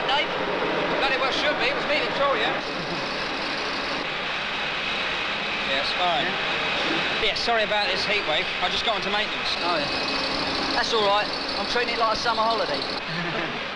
Dave? Bloody well should be. It was me, Victoria. Yeah, it's fine. Yeah, sorry about this heat wave. I just got onto maintenance. Oh, yeah. That's all right. I'm treating it like a summer holiday.